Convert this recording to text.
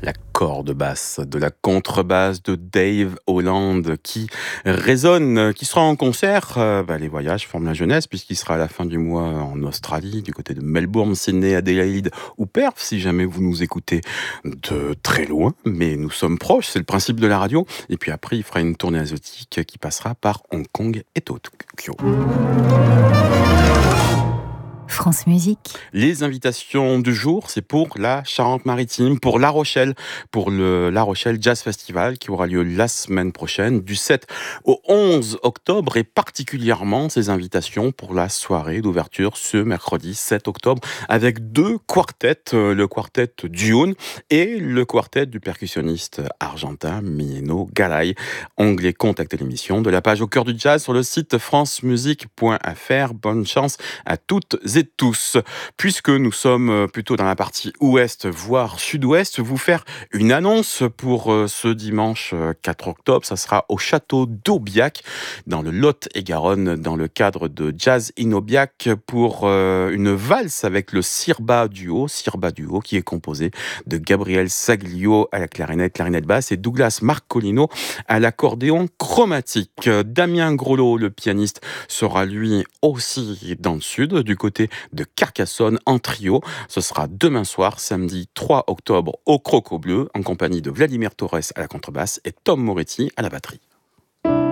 La corde basse de la contrebasse de Dave Holland qui résonne, qui sera en concert. Les voyages forment la jeunesse puisqu'il sera à la fin du mois en Australie, du côté de Melbourne, Sydney, Adélaïde ou Perth, si jamais vous nous écoutez de très loin. Mais nous sommes proches, c'est le principe de la radio. Et puis après, il fera une tournée asiatique qui passera par Hong Kong et Tokyo. France Musique. Les invitations du jour, c'est pour la Charente-Maritime, pour La Rochelle, pour le La Rochelle Jazz Festival qui aura lieu la semaine prochaine, du 7 au 11 octobre, et particulièrement ces invitations pour la soirée d'ouverture ce mercredi 7 octobre, avec deux quartets, le quartet d'Youn et le quartet du percussionniste argentin Mino Galay. Onglet Contacter l'émission de la page Au cœur du jazz sur le site francemusique.fr. Bonne chance à toutes et tous. Puisque nous sommes plutôt dans la partie ouest, voire sud-ouest, vous faire une annonce pour ce dimanche 4 octobre. Ça sera au château d'Aubiac, dans le Lot-et-Garonne, dans le cadre de Jazz in Aubiac, pour une valse avec le Sirba Duo, qui est composé de Gabriel Saglio à la clarinette basse, et Douglas Marcolino à l'accordéon chromatique. Damien Grolot, le pianiste, sera lui aussi dans le sud, du côté de Carcassonne, en trio. Ce sera demain soir, samedi 3 octobre, au Croco Bleu, en compagnie de Vladimir Torres à la contrebasse et Tom Moretti à la batterie.